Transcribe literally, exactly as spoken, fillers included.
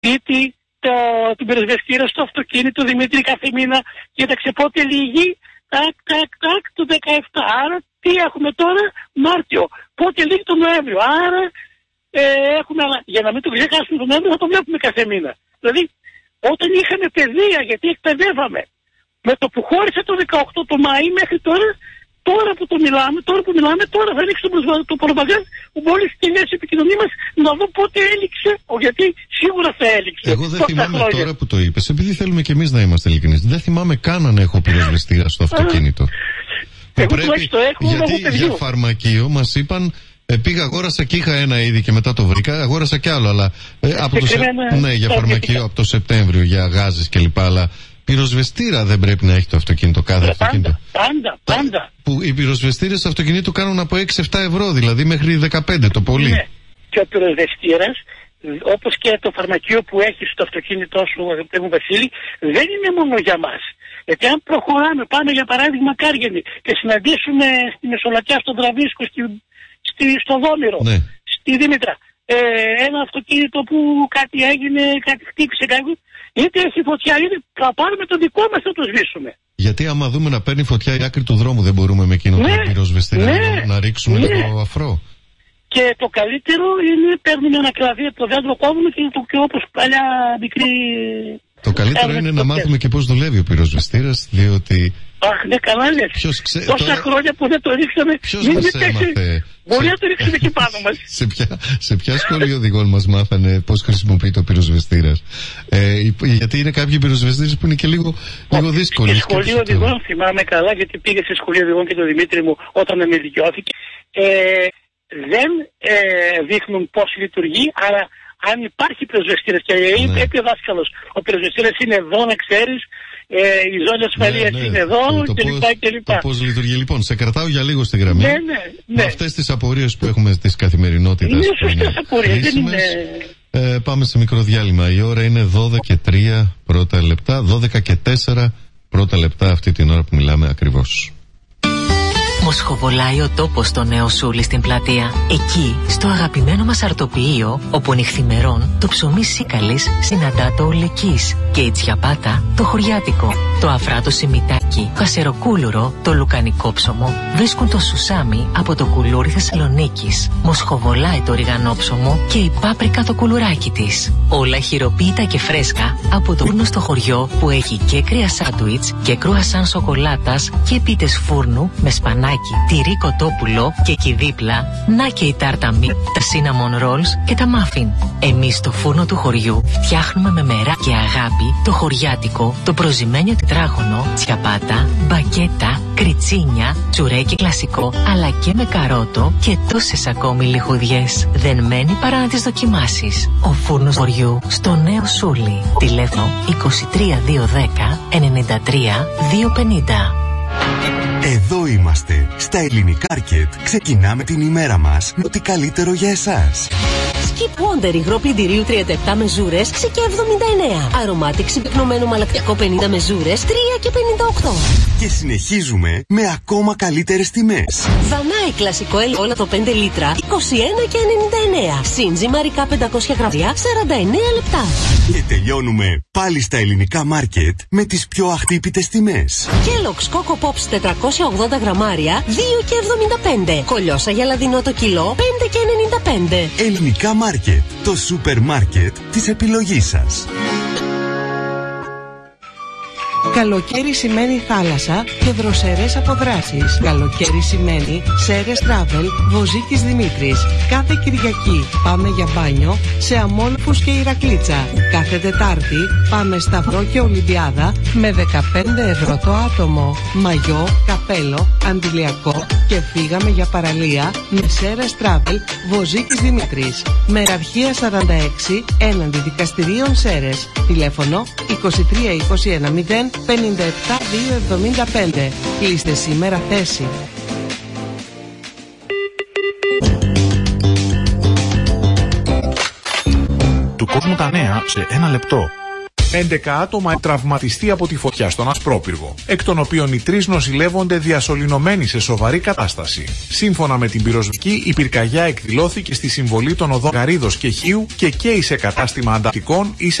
σπίτι, το, την πυροσβεστήρα στο αυτοκίνητο, Δημήτρη, κάθε μήνα. Κοίταξε πότε λύγει, τάκ, τάκ, τάκ, το δεκαεπτά. Άρα τι έχουμε τώρα, Μάρτιο. Πότε λύγει το Νοέμβριο. Άρα ε, έχουμε, για να μην το ξεχάσουμε τον Νοέμβριο, θα το βλέπουμε κάθε μήνα. Δηλαδή, όταν είχαμε παιδεία, γιατί εκπαιδεύαμε, με το που χώρισε το δεκαοκτώ το Μάη μέχρι τώρα, τώρα που το μιλάμε, τώρα που μιλάμε, τώρα θα ρίξει το προπαγάνδα που μόλις τελειώσει η επικοινωνία μας να δω πότε έληξε, γιατί σίγουρα θα έληξε. Εγώ δεν θυμάμαι χρόνια. Τώρα που το είπες, επειδή θέλουμε και εμείς να είμαστε ειλικρινείς, δεν θυμάμαι καν αν έχω πυροσβεστήρα στο αυτοκίνητο. Εγώ πρέπει, το έχω, γιατί για φαρμακείο μας είπαν, ε, πήγα, αγόρασα και είχα ένα ήδη και μετά το βρήκα, αγόρασα κι άλλο, αλλά ε, από το, ναι, για φαρμακείο από το Σεπτέμβριο, για γάζες κλπ. Αλλά πυροσβεστήρα δεν πρέπει να έχει το αυτοκίνητο, κάθε πάντα, αυτοκίνητο. Πάντα, πάντα. Που οι πυροσβεστήρες αυτοκινήτου κάνουν από έξι επτά ευρώ, δηλαδή μέχρι δεκαπέντε το πολύ. Ναι. Και ο πυροσβεστήρας, όπως και το φαρμακείο που έχει στο αυτοκίνητό σου, αγαπητέ μου Βασίλη, δεν είναι μόνο για μας. Γιατί αν προχωράμε, πάμε για παράδειγμα Κάργενη και συναντήσουμε στη Μεσολατιά, στον Τραβίσκο, στη, στη, στο Δόμηρο, ναι. στη Δήμητρα, ε, ένα αυτοκίνητο που κάτι έγινε, κάτι χτύπησε, κάτι. Είτε έχει φωτιά, είτε θα πάρουμε το δικό μας να το σβήσουμε. Γιατί άμα δούμε να παίρνει φωτιά η άκρη του δρόμου, δεν μπορούμε με εκείνο ναι, το πυροσβεστήρα ναι, να, να ρίξουμε ναι. το αφρό. Και το καλύτερο είναι παίρνουμε ένα κλαδί από το δέντρο, κόβουμε και το και όπως παλιά μικρή. Το καλύτερο είναι να μάθουμε και πώς δουλεύει ο πυροσβεστήρας, διότι. Αχ, ναι, καλά λες. Ξέ... Τόσα τώρα... χρόνια που δεν το ρίξαμε. Ποιος μας έμαθε. Μπορεί να το ρίξουμε και πάνω μας. σε, ποια, σε ποια σχολή οδηγών μας μάθανε πώς χρησιμοποιεί το πυροσβεστήρας. Ε, γιατί είναι κάποιοι πυροσβεστήρες που είναι και λίγο, λίγο δύσκολοι. Στη σχολή οδηγών θυμάμαι καλά, γιατί πήγε σε σχολή οδηγών και το Δημήτρη μου όταν με δικαιώθηκε. Ε, δεν ε, δείχνουν πώς λειτουργεί, αλλά αν υπάρχει πυροσβεστήρας και είπε ναι. ο δάσκαλος, ο πυροσβεστήρας είναι εδώ, να ξέρεις. Ε, η ζώνη ασφαλείας ναι, ναι. είναι εδώ το, και, λοιπά και λοιπά. Το πώς λειτουργεί. Λοιπόν, σε κρατάω για λίγο στη γραμμή. Ναι, ναι, ναι. Με αυτές τις απορίες που έχουμε της καθημερινότητας. Είναι σωστές απορίες, δεν είναι. Ε, πάμε σε μικρό διάλειμμα. Η ώρα είναι δώδεκα και τρία πρώτα λεπτά, δώδεκα και τέσσερα πρώτα λεπτά αυτή την ώρα που μιλάμε ακριβώς. Μοσχοβολάει ο τόπος στο Νέο Σούλι στην πλατεία. Εκεί, στο αγαπημένο μας αρτοποιείο, όπου νυχθημερών το ψωμί σίκαλης συναντά το ολεκής και η τσιαπάτα το χωριάτικο. Το αφράτο σιμιτάκι, το κασεροκούλουρο, το λουκανικό ψωμο βρίσκουν το σουσάμι από το κουλούρι Θεσσαλονίκης. Μοσχοβολάει το ριγανόψωμο και η πάπρικα το κουλουράκι της. Όλα χειροποίητα και φρέσκα από το φούρνο στο χωριό που έχει και κρύα σάντουιτς και κρουασάν σοκολάτας και πίτες φούρνου με σπανάκι, τυρί κοτόπουλο και εκεί δίπλα να και η τάρτα μη, τα cinnamon rolls και τα muffin. Εμείς στο φούρνο του χωριού φτιάχνουμε με μερά και αγάπη το χωριάτικο, το προζυμένιο τετράγωνο, τσιαπάτα, μπακέτα, κριτσίνια, τσουρέκι κλασικό, αλλά και με καρότο και τόσες ακόμη λιχουδιές. Δεν μένει παρά να τις δοκιμάσεις. Ο φούρνος χωριού στο Νέο Σούλι. Τηλέφωνο είκοσι τρία διακόσια δέκα ενενήντα τρία διακόσια πενήντα. Εδώ είμαστε, στα Ελληνικά Market. Ξεκινάμε την ημέρα μας με ό,τι καλύτερο για εσάς. Skip Wonder υγρό πλυντηρίου τριάντα επτά μεζούρες, έξι και εβδομήντα εννέα. Αρωμάτικ συμπυκνωμένο μαλακτιακό πενήντα μεζούρες, τρία και πενήντα οκτώ. Και συνεχίζουμε με ακόμα καλύτερες τιμές. Δανάη κλασικό ελαιόλαδο πέντε λίτρα, είκοσι ένα και ενενήντα εννέα. Σύντζι μαρικά πεντακόσια γραμμάρια, σαράντα εννέα λεπτά. Και τελειώνουμε πάλι στα Ελληνικά Market με τις πιο αχτύπητες τιμές. Kellogg's Coco Pops τετρακόσια ογδόντα γραμμάρια, δύο και εβδομήντα πέντε. Κολιόσα γελαδινό το κιλό, πέντε και ενενήντα πέντε. Ελληνικά Market, το σούπερ μάρκετ της επιλογής σας. Καλοκαίρι σημαίνει θάλασσα και δροσερές αποδράσεις. Καλοκαίρι σημαίνει Σέρες Travel, Βοζίκης Δημήτρης. Κάθε Κυριακή πάμε για μπάνιο σε Αμόλφους και Ηρακλίτσα. Κάθε Τετάρτη πάμε Σταυρό και Ολυμπιάδα με δεκαπέντε ευρώ το άτομο. Μαγιό, καπέλο, αντιλιακό και φύγαμε για παραλία με Σέρες Travel, Βοζίκης Δημήτρης. Μεραρχία σαράντα έξι έναντι δικαστηρίων Σέρες. Τηλέφωνο είκοσι τρία είκοσι ένα μηδέν πενήντα επτά διακόσια εβδομήντα πέντε. Κλείστε σήμερα θέση. Του κόσμου τα νέα σε ένα λεπτό. έντεκα άτομα τραυματιστεί από τη φωτιά στον Ασπρόπυργο, εκ των οποίων οι τρεις νοσηλεύονται διασωληνωμένοι σε σοβαρή κατάσταση. Σύμφωνα με την πυροσβεστική, η πυρκαγιά εκδηλώθηκε στη συμβολή των οδών Γαρίδος και Χίου και καίει σε κατάστημα αντακτικών ή σε